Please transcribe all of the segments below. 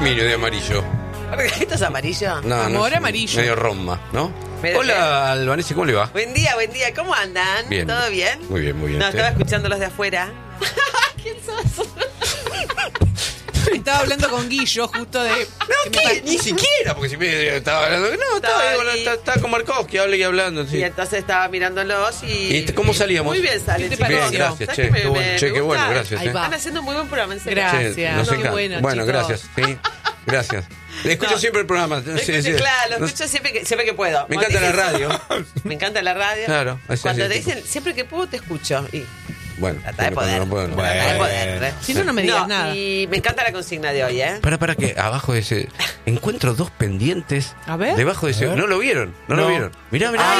Herminio de amarillo. ¿Esto es amarillo? No, Amor no, amarillo. Medio Roma, ¿no? Pero, Hola, Albanese, ¿cómo le va? Buen día. ¿Cómo andan? Bien. ¿Todo bien? Muy bien, muy bien. No, ¿Usted? estaba escuchando los de afuera. ¿Quién sos? Estaba hablando con Guillo justo de... No, ¿qué? Ni siquiera, porque si me estaba hablando. No, estaba con Markovsky, hablando y hablando. Sí. Y entonces estaba mirándolos y... ¿Y cómo salíamos? Muy bien salen, ¿Qué te chicos. pareció? Bien, gracias, ¿Sabes che. que me- Qué bueno, me che, qué bueno, gusta? gracias. Ahí va. Están haciendo muy buen programa, en serio. Gracias. Che, nos Qué encanta. bueno, Bueno, chicos. gracias. Sí, gracias. Le escucho No. siempre el programa. Lo Sí, escucho, sí. claro, lo No- escucho siempre que puedo. Me Cuando encanta la dicen- radio. Me encanta la radio. Claro, así, Cuando así, te tipo. dicen, siempre que puedo te escucho. Y Bueno, trata de poder. no puedo, no. Trata de poder. Si no, no me digas nada. Y me encanta la consigna de hoy, ¿eh? Para que abajo de ese encuentro dos pendientes. A ver. Debajo de ese. ¿No lo vieron? ¿No lo vieron? Mirá. ¡Ay,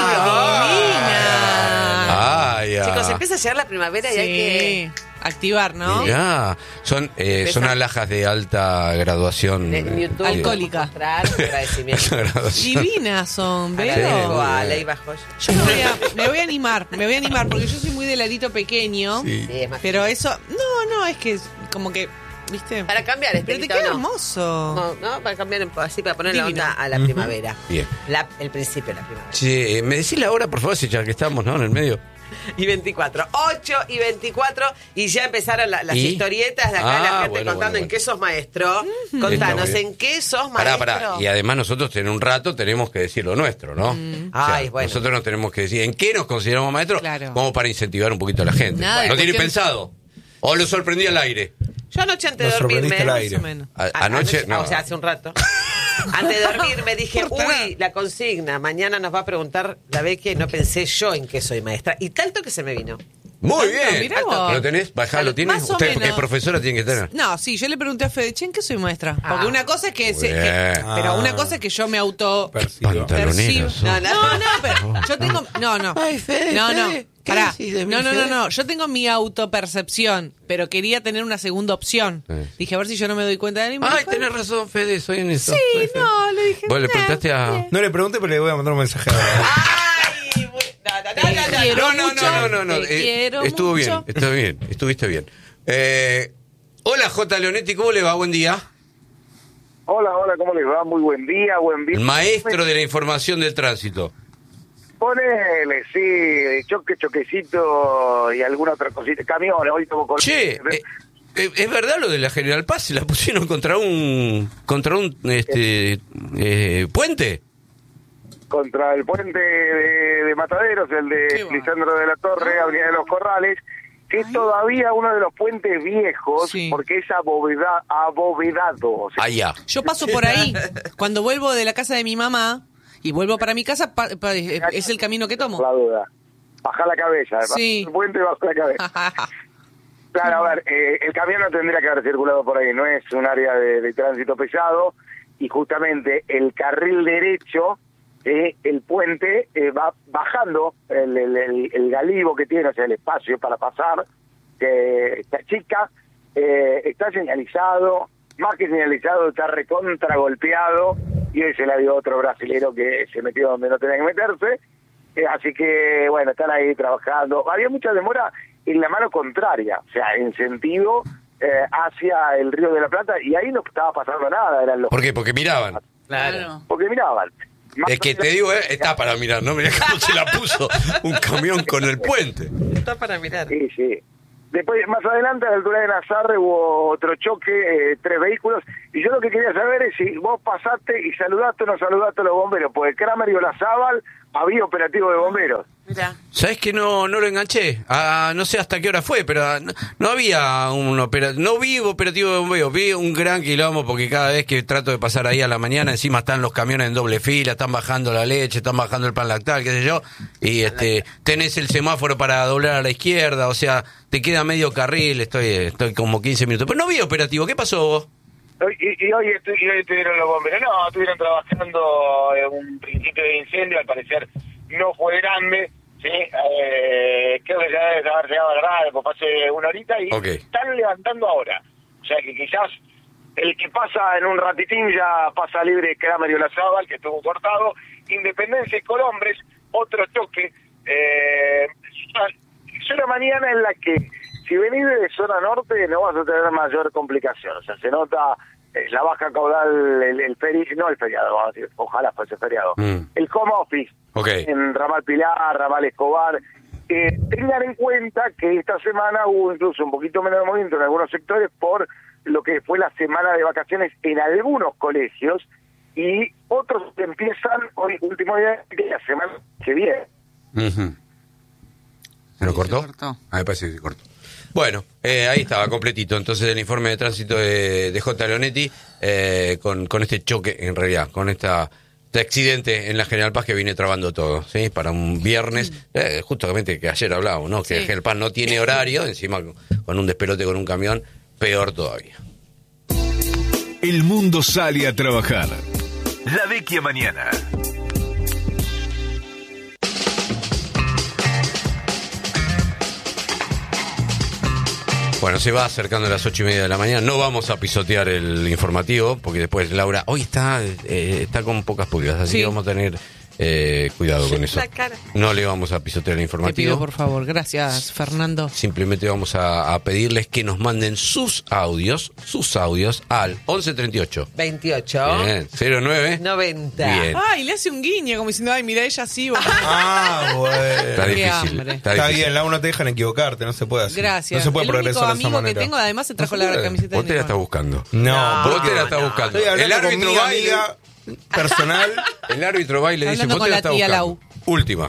divina! Ay, ya. Chicos, empieza a llegar la primavera y hay que... Activar, ¿no? Mirá. Son alhajas de alta graduación. En YouTube. Alcohólica. Mostrar agradecimiento. Alta graduación. Divinas son, Ahora ¿veo? dejo a Ley Bajo. Yo me voy a animar, porque yo soy muy de ladito pequeño. Sí. Sí, es más Pero eso, no, es que es como que, ¿viste? Para cambiar, Pero te Estelita, queda ¿o no? hermoso. No, para cambiar así, para poner la Divino. onda a la primavera. Bien. El principio de la primavera. Che, ¿me decís la hora, por favor, si ya que estamos, ¿no? En el medio. Y 24. 8 y 24. Y ya empezaron las ¿Y? historietas de acá, la gente Bueno, contando bueno. en qué sos maestro. Está Contanos, bien. ¿en qué sos maestro? Pará. Y además nosotros en un rato tenemos que decir lo nuestro, ¿no? Ay, bueno. Nosotros nos tenemos que decir en qué nos consideramos maestros, Claro. como para incentivar un poquito a la gente. Nada de ¿No tiene cuestión- pensado? ¿O lo sorprendí al aire? Yo anoche antes Nos de dormirme... sorprendiste al aire. Más o menos. Anoche, no. O sea, hace un rato. Antes de dormir me dije, uy, la consigna, mañana nos va a preguntar la Becky y no pensé yo en qué soy maestra. Y tanto que se me vino. Muy bien. mirá vos. ¿Lo tenés? Bajá, ¿lo tienes? Más o Usted, menos. porque profesora tiene que tener. No, sí, yo le pregunté a Fede, ¿en qué soy maestra? Porque una cosa es que... Muy bien. pero una cosa es que yo me auto... Percibo. Pantalonera percibo- sos. No, pero yo tengo... No. Ay, Fede, No. Fede, ¿qué Pará. decís de mí, No. Fede? Yo tengo mi autopercepción, pero quería tener una segunda opción. Sí. Dije, a ver si yo no me doy cuenta de mí. Ay, tenés razón, Fede, soy en eso. Sí, Soy Fede. no, le dije... Vos le "Nah, preguntaste a... bien". No le pregunté, pero le voy a mandar un mensaje ahora. ¡Ay! Te quiero No. mucho, te quiero Estuvo mucho. bien, estuviste bien. Hola, J. Leonetti, ¿cómo le va? Buen día. Hola, ¿cómo les va? Muy buen día, buen día. Maestro de la información del tránsito. Ponele, sí, choquecito y alguna otra cosita. Camiones, hoy tomo con... Che, ¿es verdad lo de la General Paz? ¿Se la pusieron contra un puente? Contra el puente de Mataderos, el Qué de va. Lisandro de la Torre, Avenida de los Corrales, que es todavía uno de los puentes viejos, Sí. porque es abovedado. O sea, Allá. Yo paso por ahí. Cuando vuelvo de la casa de mi mamá y vuelvo para mi casa, es el camino que tomo. la duda. Baja la cabeza, Sí. baja el puente y baja la cabeza. Claro, a ver, el camión no tendría que haber circulado por ahí, no es un área de tránsito pesado, y justamente el carril derecho, el puente va bajando, el galivo que tiene, o sea, el espacio para pasar, que está chica, está señalizado, más que señalizado, está recontra golpeado, y hoy se la dio otro brasilero que se metió donde no tenía que meterse, así que, bueno, están ahí trabajando. Había mucha demora en la mano contraria, o sea, en sentido hacia el Río de la Plata, y ahí no estaba pasando nada, eran los... ¿Por qué? Porque miraban. Claro. Porque miraban. Más Es que te digo, está para mirar, ¿no? Mirá cómo se la puso un camión con el puente. Está para mirar. Sí, sí. Después, más adelante, a la altura de Nazarre, hubo otro choque, 3 vehículos, y yo lo que quería saber es si vos pasaste y saludaste o no saludaste a los bomberos, porque Kramer y Olazábal había operativo de bomberos. Mira. ¿Sabés que no lo enganché? No sé hasta qué hora fue, pero no había un operativo. No vi operativo de bomberos, vi un gran quilombo porque cada vez que trato de pasar ahí a la mañana, encima están los camiones en doble fila, están bajando la leche, están bajando el pan lactal, qué sé yo, y tenés el semáforo para doblar a la izquierda, o sea, te queda medio carril, estoy como 15 minutos. Pero no vi operativo, ¿qué pasó vos? Y hoy estuvieron los bomberos. No, estuvieron trabajando en un principio de incendio, al parecer no fue grande, ¿sí? Creo que ya debe haber llegado a la radio, pues hace una horita, y Ok. están levantando ahora. O sea que quizás el que pasa en un ratitín ya pasa libre Kramer y Olazábal, que estuvo cortado. Independencia y Colombres, otro choque. Es una mañana en la que, si venís de zona norte, no vas a tener mayor complicación. O sea, se nota la baja caudal, el feriado, vamos a decir, ojalá fuese feriado, el home office, en Ramal Pilar, Ramal Escobar, tengan en cuenta que esta semana hubo incluso un poquito menos de movimiento en algunos sectores por lo que fue la semana de vacaciones en algunos colegios, y otros empiezan hoy, último día de la semana que viene. ¿Se lo cortó? Me parece que se cortó. Bueno, ahí estaba, completito. Entonces el informe de tránsito de J. Leonetti con este choque, en realidad, con este accidente en la General Paz que viene trabando todo, ¿sí? Para un viernes, justamente que ayer hablábamos, ¿no? Que General Paz no tiene horario, encima con un despelote con un camión, peor todavía. El mundo sale a trabajar. La Vecchia Mañana. Bueno, se va acercando a las 8:30 de la mañana. No vamos a pisotear el informativo, porque después Laura hoy está con pocas pulgas, así que vamos a tener cuidado con eso. No le vamos a pisotear el informativo. Te pido, por favor. Gracias, Fernando. Simplemente vamos a pedirles que nos manden sus audios al 1138 28 bien, 09 90. Bien. Ay, le hace un guiño, como diciendo, ay, mira, ella sí. Bueno. Está difícil. Está bien, Laura, no te dejan equivocarte, no se puede hacer. Gracias. No se puede progresar de esa manera. El único que tengo, además, se trajo la camiseta. Vos te la estás buscando. No, vos te la estás buscando. Estoy hablando El árbitro con mi baile amiga personal. El árbitro va y le dice, Hablando vos te la con estás la tía buscando. Lau. Última.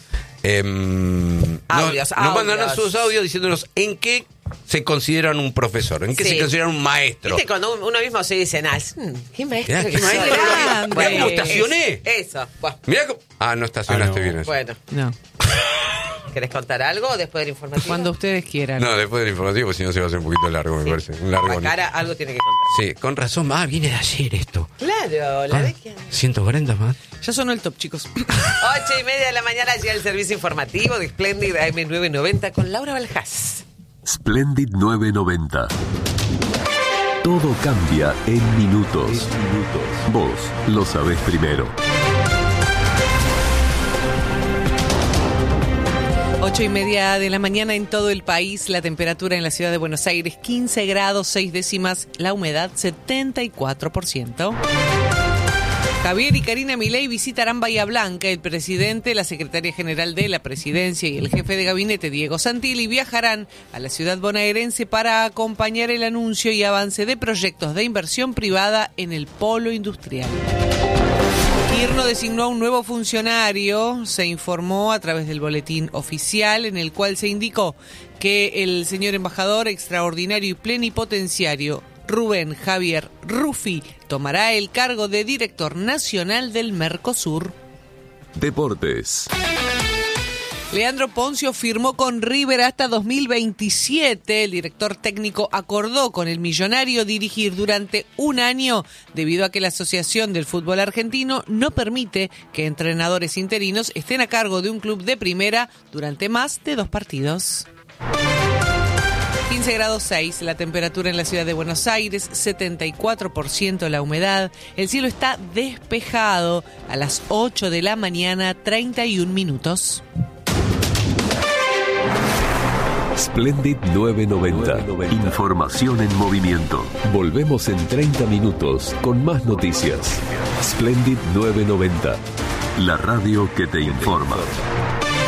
Audios. Nos mandan sus audios diciéndonos en qué se consideran un profesor, en qué se consideran un maestro. Viste, cuando uno mismo se dice, ¿qué maestro? ¿Qué maestro? Mirá cómo estacioné. Eso. Bueno. Mirá cómo... no estacionaste bien eso. Bueno. No. ¿Querés contar algo después del informativo? Cuando ustedes quieran. No, después del informativo, porque si no se va a hacer un poquito largo, me parece. Un largo. La cara algo tiene que contar. Sí, con razón. Viene de ayer esto. Claro, la Vecchia. 140 más. Ya sonó el top, chicos. 8:30 de la mañana llega el servicio informativo de Splendid AM990 con Laura Baljás. Splendid 990. Todo cambia en minutos. Vos lo sabés primero. 8:30 de la mañana en todo el país. La temperatura en la ciudad de Buenos Aires, 15 grados 6 décimas. La humedad, 74%. Javier y Karina Milei visitarán Bahía Blanca. El presidente, la secretaria general de la presidencia y el jefe de gabinete, Diego Santilli, viajarán a la ciudad bonaerense para acompañar el anuncio y avance de proyectos de inversión privada en el polo industrial. Kirchner designó a un nuevo funcionario, se informó a través del boletín oficial en el cual se indicó que el señor embajador extraordinario y plenipotenciario Rubén Javier Ruffi tomará el cargo de director nacional del Mercosur. Deportes. Leandro Poncio firmó con River hasta 2027. El director técnico acordó con el millonario dirigir durante un año debido a que la Asociación del Fútbol Argentino no permite que entrenadores interinos estén a cargo de un club de primera durante más de 2 partidos. 15 grados 6, la temperatura en la ciudad de Buenos Aires, 74% la humedad. El cielo está despejado a las 8 de la mañana, 31 minutos. Splendid 990. Información en movimiento. Volvemos en 30 minutos con más noticias. Splendid 990. La radio que te informa.